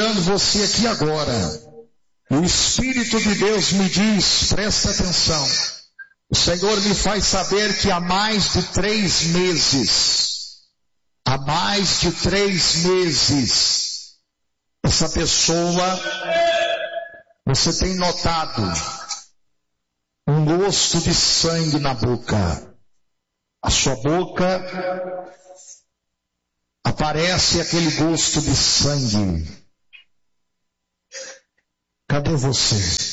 procurando você aqui agora. O Espírito de Deus me diz, presta atenção. O Senhor me faz saber que há mais de 3 meses, essa pessoa, você tem notado um gosto de sangue na boca. A sua boca aparece aquele gosto de sangue. Cadê você?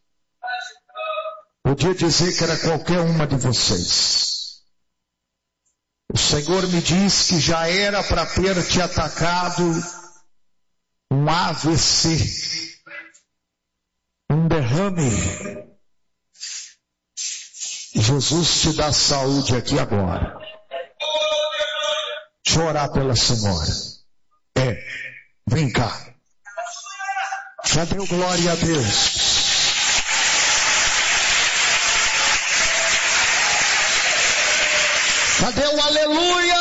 Podia dizer que era qualquer uma de vocês. O Senhor me diz que já era para ter te atacado um AVC, um derrame. Jesus te dá saúde aqui agora. Deixa eu orar pela senhora. Vem cá. Já deu glória a Deus. Cadê o aleluia?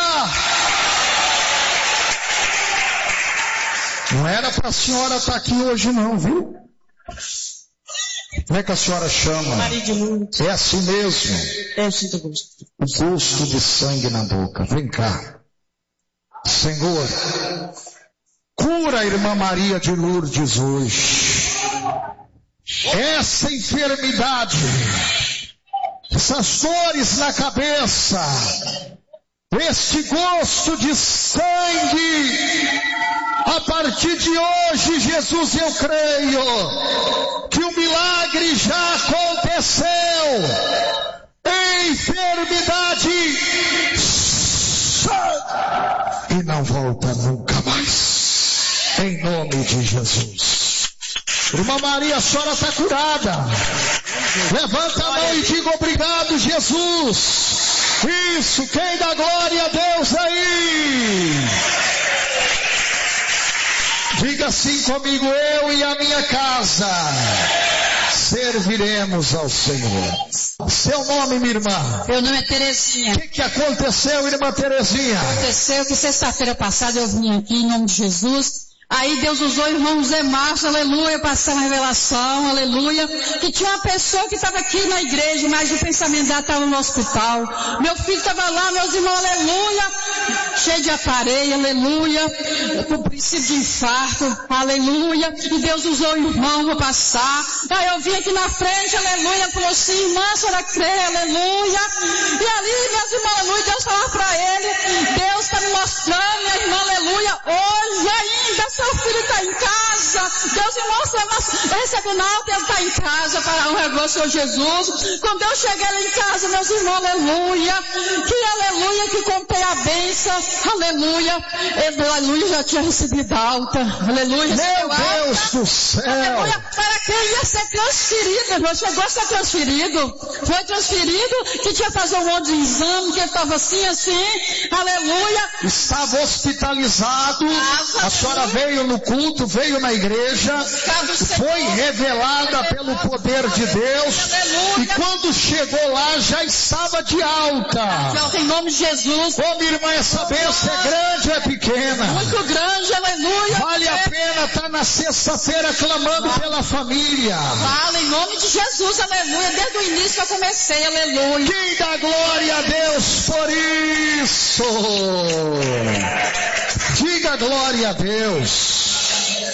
Não era para a senhora estar aqui hoje não, viu? Como é que a senhora chama? Maria de Lourdes. É assim mesmo? Eu sinto gosto. O gosto de sangue na boca. Vem cá. Senhor, cura a irmã Maria de Lourdes hoje. Essa enfermidade, essas dores na cabeça, este gosto de sangue, a partir de hoje, Jesus, eu creio que o milagre já aconteceu. Enfermidade e não volta nunca mais. Em nome de Jesus. Irmã Maria, a senhora está curada. Levanta a mão e diga obrigado, Jesus. Isso, quem dá glória a Deus aí? Diga assim comigo: eu e a minha casa serviremos ao Senhor. Seu nome, minha irmã? Meu nome é Terezinha. O que aconteceu, irmã Terezinha? Aconteceu que sexta-feira passada eu vim aqui em nome de Jesus. Aí Deus usou o irmão Zé Márcio, aleluia, passar uma revelação, aleluia, que tinha uma pessoa que estava aqui na igreja, mas o pensamento dela estava no hospital. Meu filho estava lá, meus irmãos, aleluia, cheio de aparelho, aleluia, com princípio de infarto, aleluia, e Deus usou o irmão para passar. Aí eu vim aqui na frente, aleluia, falou assim: irmã, a senhora crê, aleluia, e ali, meus irmãos, aleluia, Deus falou para ele: Deus está me mostrando, minha irmã, aleluia, hoje ainda seu filho está em casa. Deus me mostra, recebe na alta, ele está em casa para honrar o Senhor Jesus. Quando eu cheguei lá em casa, meus irmãos, aleluia, que contei a bênção, aleluia, ele, aleluia, já tinha recebido alta, aleluia. Meu Deus do céu! Aleluia, para que ele ia ser transferido, irmão, chegou a ser transferido, foi transferido, que tinha que fazer um monte de exame, que ele estava assim, aleluia. Estava hospitalizado, a senhora veio no culto, veio na igreja, foi revelada pelo poder de Deus, e quando chegou lá já estava de alta. Em nome de Jesus. Ô minha irmã, essa bênção é grande ou é pequena? Muito grande, aleluia. Vale a pena estar na sexta-feira clamando pela família. Fala em nome de Jesus, aleluia. Desde o início eu comecei, aleluia. Quem dá glória a Deus por isso? Diga glória a Deus.